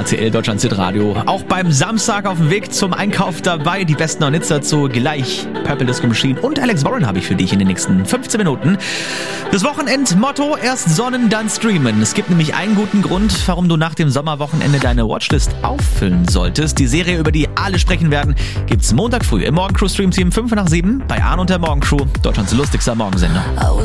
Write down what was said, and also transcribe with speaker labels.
Speaker 1: RTL Deutschland Radio. Auch beim Samstag auf dem Weg zum Einkauf dabei. Die besten neuen Hits dazu gleich. Purple Disco Machine und Alex Warren habe ich für dich in den nächsten 15 Minuten. Das Wochenendmotto: erst sonnen, dann streamen. Es gibt nämlich einen guten Grund, warum du nach dem Sommerwochenende deine Watchlist auffüllen solltest. Die Serie, über die alle sprechen werden, gibt's Montag früh im Morgencrew Stream Team 5 nach 7 bei Arne und der Morgencrew, Deutschlands lustigster Morgensender.